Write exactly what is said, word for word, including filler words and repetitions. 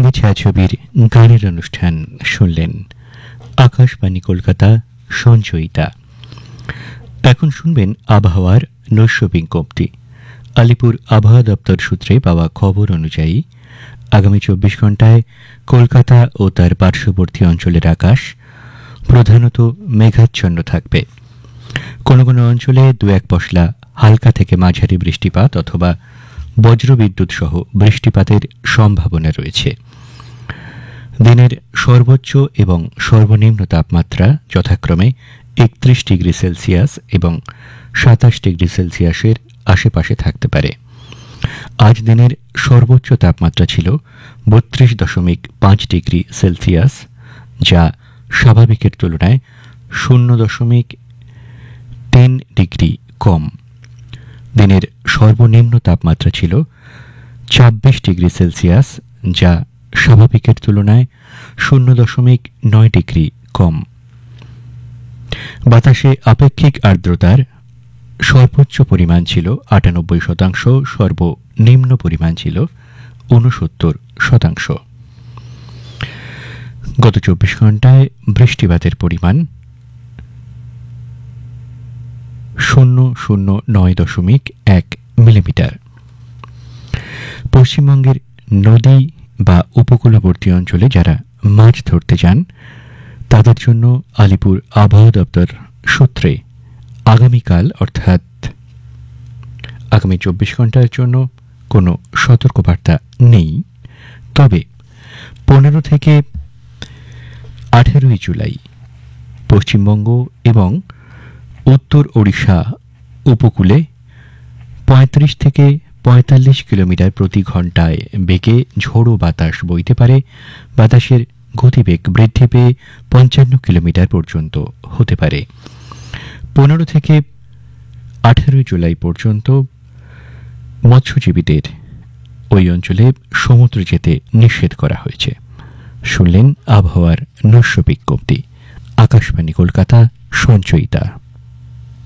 বাংলা ছায়াছবির গানের অনুষ্ঠান শুনলেন। আকাশবাণী কলকাতা, সঞ্চয়িতা। এখন শুনবেন আবহাওয়ার নৈশ বিজ্ঞপ্তি। আলিপুর আবহাওয়া দপ্তর সূত্রে পাওয়া খবর অনুযায়ী আগামী চব্বিশ ঘন্টায় কলকাতা ও তার পার্শ্ববর্তী অঞ্চলের আকাশ প্রধানত মেঘাচ্ছন্ন থাকবে। কোনো কোনো অঞ্চলে দু এক পশলা হালকা থেকে মাঝারি বৃষ্টিপাত অথবা বজ্রবিদ্যুৎ সহ বৃষ্টিপাতের সম্ভাবনা রয়েছে। দিনের সর্বোচ্চ এবং সর্বনিম্ন তাপমাত্রা যথাক্রমে একত্রিশ ডিগ্রি সেলসিয়াস এবং সাতাশ ডিগ্রি সেলসিয়াসের আশেপাশে থাকতে পারে। আজ দিনের সর্বোচ্চ তাপমাত্রা ছিল বত্রিশ দশমিক পাঁচ ডিগ্রি সেলসিয়াস, যা স্বাভাবিকের তুলনায় শূন্য দশমিক তিন ডিগ্রি কম। দিনের সর্বনিম্ন তাপমাত্রা ছিল ছাব্বিশ ডিগ্রি সেলসিয়াস, যা স্বাভাবিকের তুলনায় শূন্য দশমিক নয় ডিগ্রি কম। বাতাসে আপেক্ষিক আর্দ্রতার সর্বোচ্চ পরিমাণ ছিল আটানব্বই শতাংশ, সর্বনিম্ন পরিমাণ ছিল ঊনসত্তর শতাংশ। গত চব্বিশ ঘন্টায় বৃষ্টিপাতের পরিমাণ শূন্য শূন্য নয় দশমিক এক মিলিমিটার। পশ্চিমবঙ্গের নদী বা উপকূলবর্তী অঞ্চলে যারা মাছ ধরতে যান তাদের জন্য আলিপুর আবহাওয়া দপ্তর সূত্রে আগামীকাল অর্থাৎ আগামী চব্বিশ ঘন্টার জন্য কোনো সতর্কবার্তা নেই। তবে পনেরো থেকে আঠেরোই জুলাই পশ্চিমবঙ্গ এবং উত্তর ওড়িশা উপকূলে পঁয়ত্রিশ থেকে পঁয়তাল্লিশ কিলোমিটার প্রতি ঘন্টায় বেগে ঝোড়ো বাতাস বইতে পারে। বাতাসের গতিবেগ বৃদ্ধি পেয়ে পঞ্চান্ন কিলোমিটার পর্যন্ত হতে পারে। পনেরো থেকে আঠেরোই জুলাই পর্যন্ত মৎস্যজীবীদের ওই অঞ্চলে সমুদ্রে যেতে নিষেধ করা হয়েছে। শুনলেন আবহাওয়ার নৈশ বিজ্ঞপ্তি। আকাশবাণী কলকাতা, সঞ্চয়িতা।